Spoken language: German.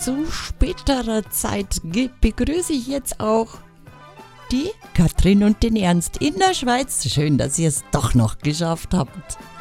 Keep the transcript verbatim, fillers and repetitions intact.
zu späterer Zeit ge- begrüße ich jetzt auch die Katrin und den Ernst in der Schweiz. Schön, dass ihr es doch noch geschafft habt.